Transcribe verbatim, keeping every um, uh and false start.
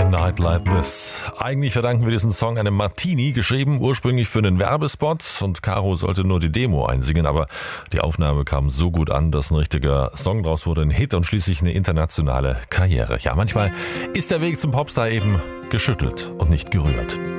Night Like This. Eigentlich verdanken wir diesen Song einem Martini, geschrieben ursprünglich für einen Werbespot, und Caro sollte nur die Demo einsingen, aber die Aufnahme kam so gut an, dass ein richtiger Song draus wurde, ein Hit und schließlich eine internationale Karriere. Ja, manchmal ist der Weg zum Popstar eben geschüttelt und nicht gerührt.